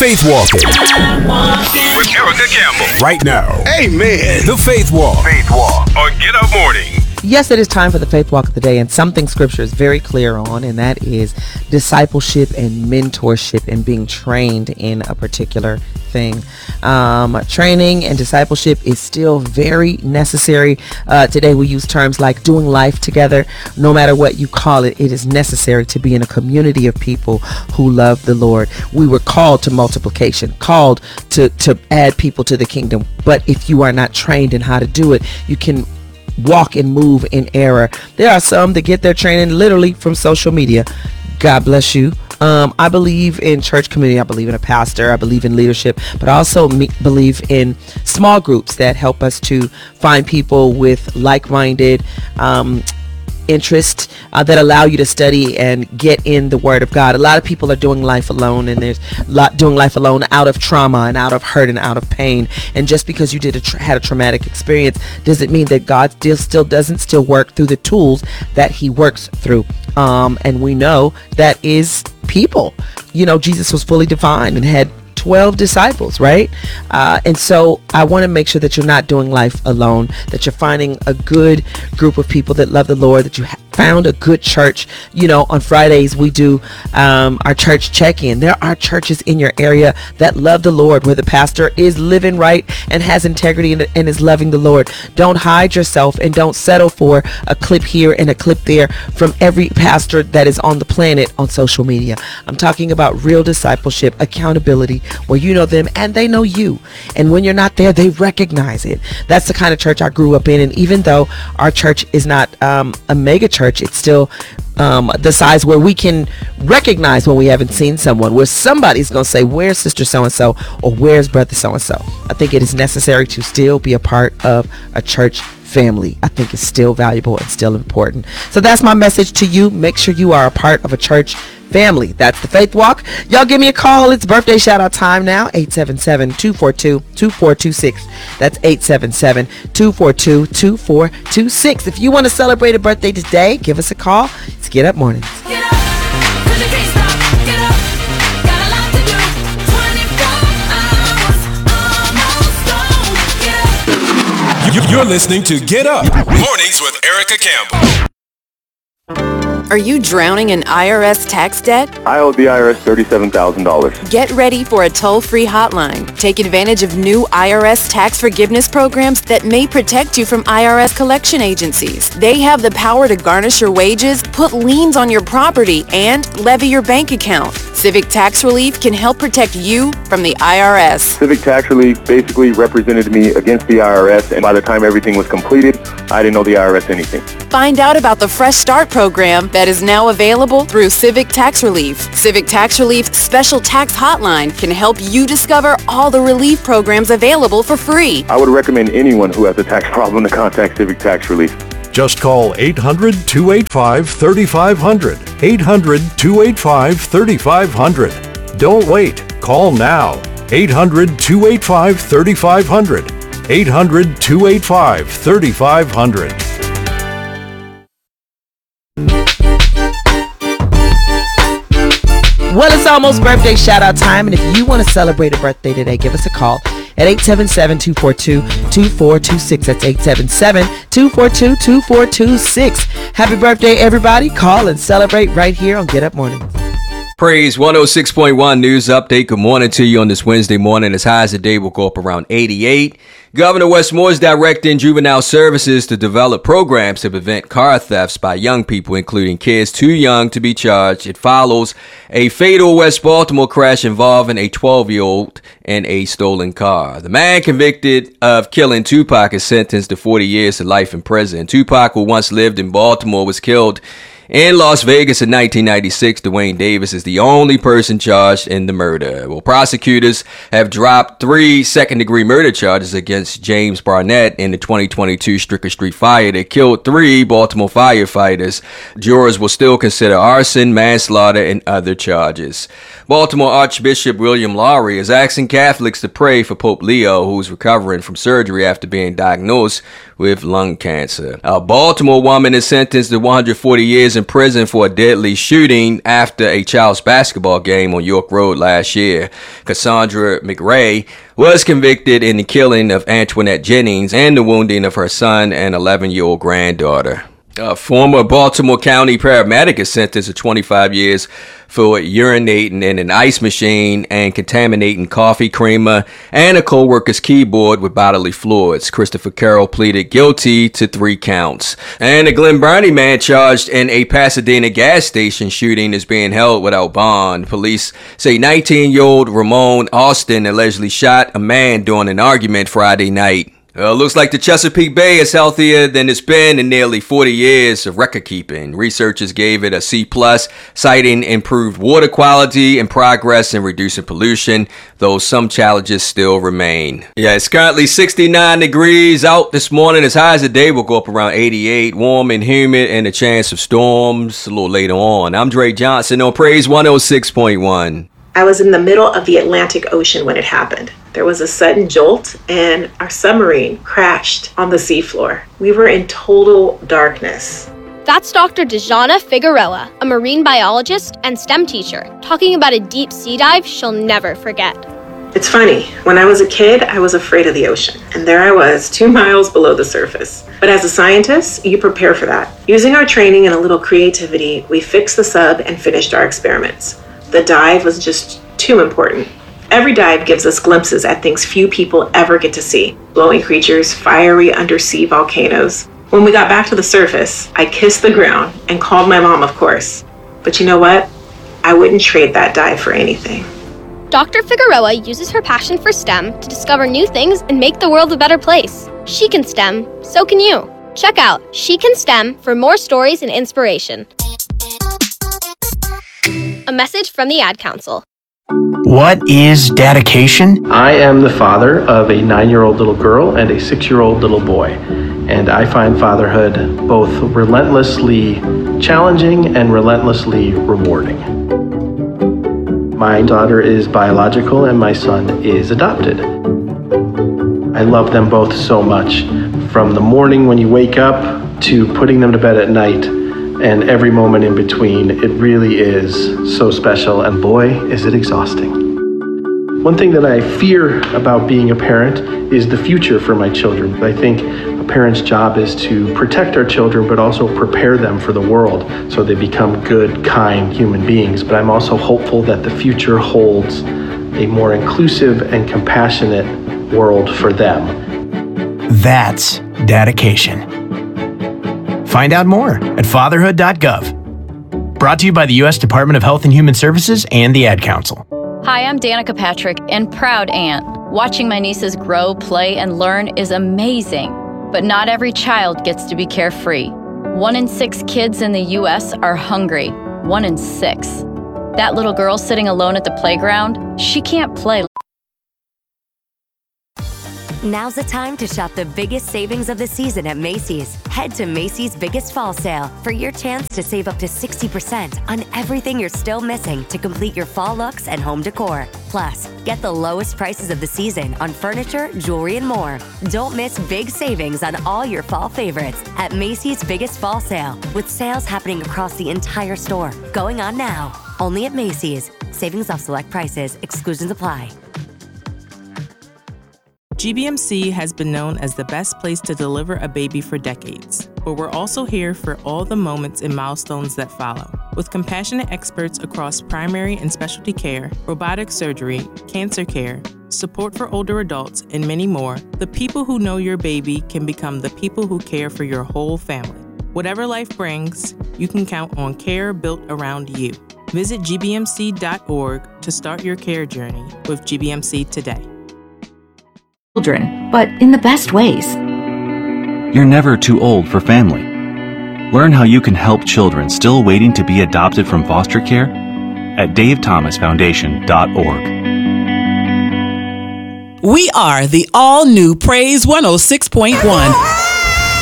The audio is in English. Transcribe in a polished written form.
Faith Walking with Erica Campbell. right now. Amen. The Faith Walk. Faith Walk on Get Up Morning. Yes, it is time for the Faith Walk of the Day, and something Scripture is very clear on, and that is discipleship and mentorship and being trained in a particular thing. Training and discipleship is still very necessary. Today we use terms like doing life together. No matter what you call it, it is necessary to be in a community of people who love the Lord. We were called to multiplication, called to add people to the kingdom. But if you are not trained in how to do it, you can walk and move in error. There are some that get their training literally from social media. God bless you. I believe in church community. I believe in a pastor. I believe in leadership, but I also believe in small groups that help us to find people with like-minded interest that allow you to study and get in the Word of God. A lot of people are doing life alone, and there's a lot doing life alone out of trauma and out of hurt and out of pain. And just because you had a traumatic experience doesn't mean that God still doesn't work through the tools that He works through. And we know that is people. You know, Jesus was fully divine and had 12 disciples, right? And so I want to make sure that you're not doing life alone, that you're finding a good group of people that love the Lord, that you found a good church. You know, on Fridays we do our church check-in. There are churches in your area that love the Lord, where the pastor is living right and has integrity and is loving the Lord. Don't hide yourself and don't settle for a clip here and a clip there from every pastor that is on the planet on social media. I'm talking about real discipleship, accountability, where you know them and they know you. And when you're not there, they recognize it. That's the kind of church I grew up in. And even though our church is not a mega church, it's still the size where we can recognize when we haven't seen someone, where somebody's going to say, where's Sister So-and-so, or where's Brother So-and-so. I think it is necessary to still be a part of a church family. I think it's still valuable and still important. So that's my message to you. Make sure you are a part of a church family. That's the Faith Walk. Y'all give me a call. It's birthday shout out time now. 877-242-2426. That's 877-242-2426. If you want to celebrate a birthday today, give us a call. It's Get Up Mornings. Get up, 'cause you can't stop. Get up, got a lot to do. 24 hours, almost gone. Get up. You're listening to Get Up Mornings with Erica Campbell. Are you drowning in IRS tax debt? I owe the IRS $37,000. Get ready for a toll-free hotline. Take advantage of new IRS tax forgiveness programs that may protect you from IRS collection agencies. They have the power to garnish your wages, put liens on your property, and levy your bank account. Civic Tax Relief can help protect you from the IRS. Civic Tax Relief basically represented me against the IRS, and by the time everything was completed, I didn't owe the IRS anything. Find out about the Fresh Start program that is now available through Civic Tax Relief. Civic Tax Relief's special tax hotline can help you discover all the relief programs available for free. I would recommend anyone who has a tax problem to contact Civic Tax Relief. Just call 800-285-3500. 800-285-3500. Don't wait. Call now. 800-285-3500. 800-285-3500. Well, it's almost birthday shout out time, and if you want to celebrate a birthday today, give us a call at 877-242-2426. That's 877-242-2426. Happy birthday, everybody. Call and celebrate right here on Get Up Mornings. Praise 106.1 News Update. Good morning to you on this Wednesday morning. As high as the day will go up around 88. Governor Wes Moore is directing juvenile services to develop programs to prevent car thefts by young people, including kids too young to be charged. It follows a fatal West Baltimore crash involving a 12-year-old and a stolen car. The man convicted of killing Tupac is sentenced to 40 years to life in prison. Tupac, who once lived in Baltimore, was killed in Las Vegas in 1996. Dwayne Davis is the only person charged in the murder. Well, prosecutors have dropped 3 second-degree murder charges against James Barnett in the 2022 Stricker Street fire that killed 3 Baltimore firefighters. Jurors will still consider arson, manslaughter, and other charges. Baltimore Archbishop William Lowry is asking Catholics to pray for Pope Leo, who's recovering from surgery after being diagnosed with with lung cancer. A Baltimore woman is sentenced to 140 years in prison for a deadly shooting after a child's basketball game on York Road last year. Cassandra McRae was convicted in the killing of Antoinette Jennings and the wounding of her son and 11-year-old granddaughter. A former Baltimore County paramedic is sentenced to 25 years for urinating in an ice machine and contaminating coffee creamer and a co-worker's keyboard with bodily fluids. Christopher Carroll pleaded guilty to 3 counts. And a Glen Burnie man charged in a Pasadena gas station shooting is being held without bond. Police say 19-year-old Ramon Austin allegedly shot a man during an argument Friday night. Looks like the Chesapeake Bay is healthier than it's been in nearly 40 years of record keeping. Researchers gave it a C+, citing improved water quality and progress in reducing pollution, though some challenges still remain. Yeah, it's currently 69 degrees out this morning. As high as the day will go up around 88, warm and humid, and a chance of storms a little later on. I'm Dre Johnson on Praise 106.1. I was in the middle of the Atlantic Ocean when it happened. There was a sudden jolt and our submarine crashed on the seafloor. We were in total darkness. That's Dr. Dejana Figueroa, a marine biologist and STEM teacher, talking about a deep sea dive she'll never forget. It's funny, when I was a kid, I was afraid of the ocean, and there I was, 2 miles below the surface. But as a scientist, you prepare for that. Using our training and a little creativity, we fixed the sub and finished our experiments. The dive was just too important. Every dive gives us glimpses at things few people ever get to see. Glowing creatures, fiery undersea volcanoes. When we got back to the surface, I kissed the ground and called my mom, of course. But you know what? I wouldn't trade that dive for anything. Dr. Figueroa uses her passion for STEM to discover new things and make the world a better place. She can STEM, so can you. Check out She Can STEM for more stories and inspiration. A message from the Ad Council. What is dedication? I am the father of a 9-year-old little girl and a 6-year-old little boy, and I find fatherhood both relentlessly challenging and relentlessly rewarding. My daughter is biological and my son is adopted. I love them both so much, from the morning when you wake up to putting them to bed at night, and every moment in between. It really is so special, and boy, is it exhausting. One thing that I fear about being a parent is the future for my children. I think a parent's job is to protect our children, but also prepare them for the world so they become good, kind human beings. But I'm also hopeful that the future holds a more inclusive and compassionate world for them. That's dedication. Find out more at fatherhood.gov. Brought to you by the U.S. Department of Health and Human Services and the Ad Council. Hi, I'm Danica Patrick and proud aunt. Watching my nieces grow, play, and learn is amazing. But not every child gets to be carefree. 1 in 6 kids in the U.S. are hungry. 1 in 6. That little girl sitting alone at the playground, she can't play. Now's the time to shop the biggest savings of the season at Macy's. Head to Macy's Biggest Fall Sale for your chance to save up to 60% on everything you're still missing to complete your fall looks and home decor. Plus, get the lowest prices of the season on furniture, jewelry, and more. Don't miss big savings on all your fall favorites at Macy's Biggest Fall Sale, with sales happening across the entire store. Going on now. Only at Macy's. Savings off select prices. Exclusions apply. GBMC has been known as the best place to deliver a baby for decades, but we're also here for all the moments and milestones that follow. With compassionate experts across primary and specialty care, robotic surgery, cancer care, support for older adults, and many more, the people who know your baby can become the people who care for your whole family. Whatever life brings, you can count on care built around you. Visit gbmc.org to start your care journey with GBMC today. Children, but in the best ways. You're never too old for family. Learn how you can help children still waiting to be adopted from foster care at davethomasfoundation.org. We are the all-new Praise 106.1.